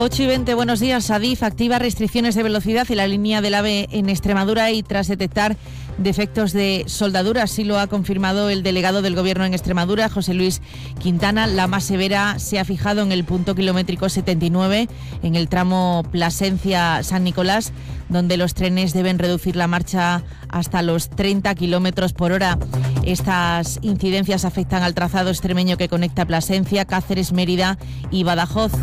8:20, buenos días. Adif activa restricciones de velocidad en la línea del AVE en Extremadura y tras detectar defectos de soldadura. Así lo ha confirmado el delegado del Gobierno en Extremadura, José Luis Quintana. La más severa se ha fijado en el punto kilométrico 79, en el tramo Plasencia-San Nicolás, donde los trenes deben reducir la marcha hasta los 30 kilómetros por hora. Estas incidencias afectan al trazado extremeño que conecta Plasencia, Cáceres, Mérida y Badajoz.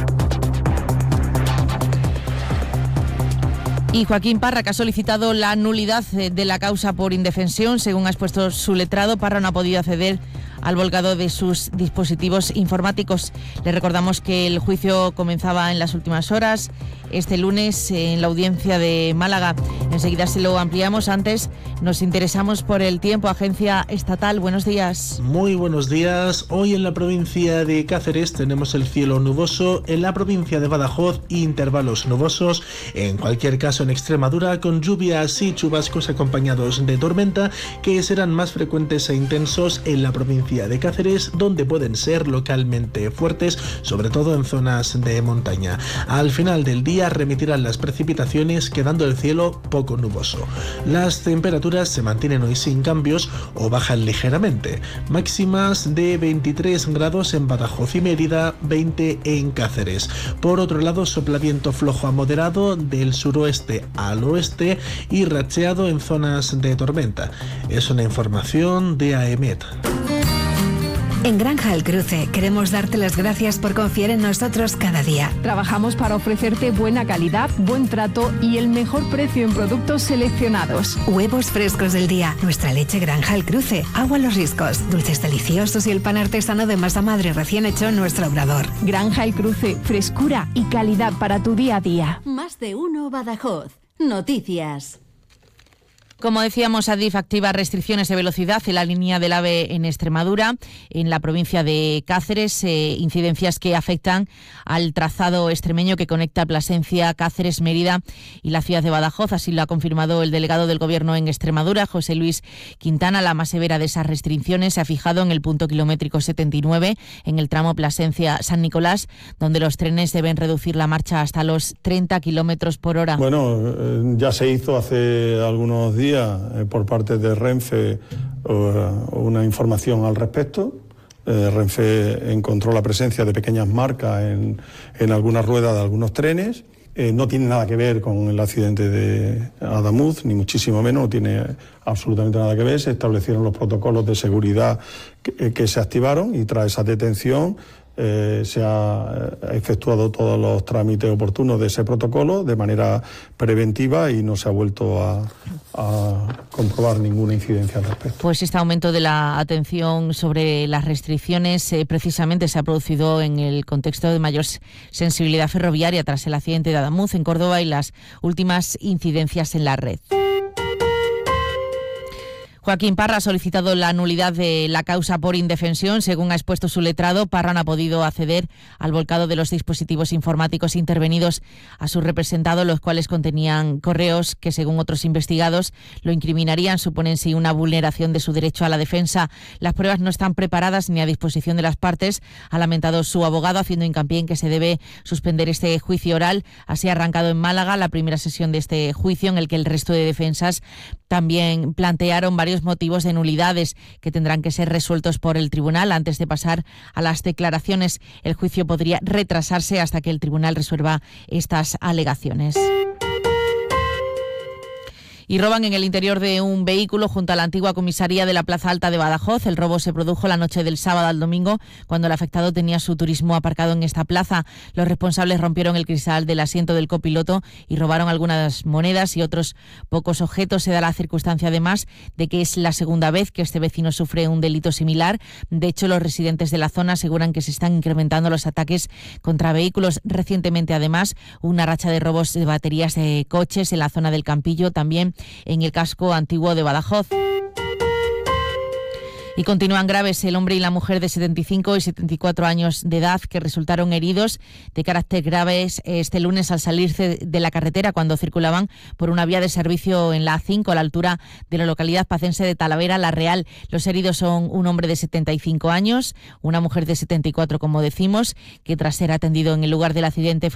Y Joaquín Parra, que ha solicitado la nulidad de la causa por indefensión. Según ha expuesto su letrado, Parra no ha podido acceder al volcado de sus dispositivos informáticos. Le recordamos que el juicio comenzaba en las últimas horas, este lunes, en la audiencia de Málaga. Enseguida se lo ampliamos. Antes nos interesamos por el tiempo. Agencia Estatal, buenos días. Muy buenos días. Hoy en la provincia de Cáceres tenemos el cielo nuboso, en la provincia de Badajoz intervalos nubosos, en cualquier caso en Extremadura con lluvias y chubascos acompañados de tormenta que serán más frecuentes e intensos en la provincia de Cáceres, donde pueden ser localmente fuertes, sobre todo en zonas de montaña. Al final del día remitirán las precipitaciones, quedando el cielo poco nuboso. Las temperaturas se mantienen hoy sin cambios o bajan ligeramente. Máximas de 23 grados en Badajoz y Mérida, 20 en Cáceres. Por otro lado, sopla viento flojo a moderado del suroeste al oeste y racheado en zonas de tormenta. Es una información de AEMET. En Granja El Cruce queremos darte las gracias por confiar en nosotros cada día. Trabajamos para ofrecerte buena calidad, buen trato y el mejor precio en productos seleccionados. Huevos frescos del día, nuestra leche Granja El Cruce, agua Los Riscos, dulces deliciosos y el pan artesano de masa madre recién hecho en nuestro obrador. Granja El Cruce, frescura y calidad para tu día a día. Más de uno Badajoz. Noticias. Como decíamos, Adif activa restricciones de velocidad en la línea del AVE en Extremadura, en la provincia de Cáceres, incidencias que afectan al trazado extremeño que conecta Plasencia, Cáceres, Mérida y la ciudad de Badajoz. Así lo ha confirmado el delegado del Gobierno en Extremadura, José Luis Quintana. La más severa de esas restricciones se ha fijado en el punto kilométrico 79, en el tramo Plasencia-San Nicolás, donde los trenes deben reducir la marcha hasta los 30 kilómetros por hora. Bueno, ya se hizo hace algunos días por parte de Renfe una información al respecto. Renfe encontró la presencia de pequeñas marcas en algunas ruedas de algunos trenes. No tiene nada que ver con el accidente de Adamuz, ni muchísimo menos, no tiene absolutamente nada que ver. Se establecieron los protocolos de seguridad que se activaron y tras esa detención se ha efectuado todos los trámites oportunos de ese protocolo de manera preventiva y no se ha vuelto a comprobar ninguna incidencia al respecto. Pues este aumento de la atención sobre las restricciones precisamente se ha producido en el contexto de mayor sensibilidad ferroviaria tras el accidente de Adamuz en Córdoba y las últimas incidencias en la red. Joaquín Parra ha solicitado la nulidad de la causa por indefensión. Según ha expuesto su letrado, Parra no ha podido acceder al volcado de los dispositivos informáticos intervenidos a su representado, los cuales contenían correos que, según otros investigados, lo incriminarían. Suponen sí una vulneración de su derecho a la defensa. Las pruebas no están preparadas ni a disposición de las partes, ha lamentado su abogado, haciendo hincapié en que se debe suspender este juicio oral. Así ha arrancado en Málaga la primera sesión de este juicio, en el que el resto de defensas también plantearon varios motivos de nulidades que tendrán que ser resueltos por el tribunal. Antes de pasar a las declaraciones, el juicio podría retrasarse hasta que el tribunal resuelva estas alegaciones. Y roban en el interior de un vehículo junto a la antigua comisaría de la Plaza Alta de Badajoz. El robo se produjo la noche del sábado al domingo, cuando el afectado tenía su turismo aparcado en esta plaza. Los responsables rompieron el cristal del asiento del copiloto y robaron algunas monedas y otros pocos objetos. Se da la circunstancia, además, de que es la segunda vez que este vecino sufre un delito similar. De hecho, los residentes de la zona aseguran que se están incrementando los ataques contra vehículos. Recientemente, además, una racha de robos de baterías de coches en la zona del Campillo, también en el casco antiguo de Badajoz. Y continúan graves el hombre y la mujer de 75 y 74 años de edad que resultaron heridos de carácter graves este lunes al salirse de la carretera cuando circulaban por una vía de servicio en la A5 a la altura de la localidad pacense de Talavera la Real. Los heridos son un hombre de 75 años, una mujer de 74, como decimos, que tras ser atendido en el lugar del accidente